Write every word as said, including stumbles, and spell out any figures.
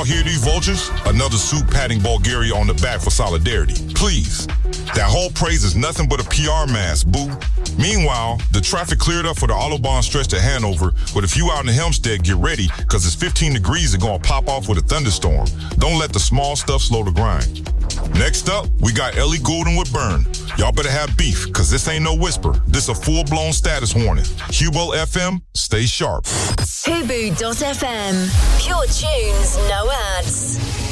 y'all hear these vultures? Another suit patting Bulgaria on the back for solidarity. Please. That whole praise is nothing but a P R mask, boo. Meanwhile, the traffic cleared up for the Autobahn stretch to Hanover, but if you out in Helmstedt, get ready, because it's fifteen degrees and gonna pop off with a thunderstorm. Don't let the small stuff slow the grind. Next up, we got Ellie Goulding with Burn. Y'all better have beef, because this ain't no whisper. This a full-blown status warning. Hubo F M, stay sharp. Hubu dot F M. Pure tunes, no ads.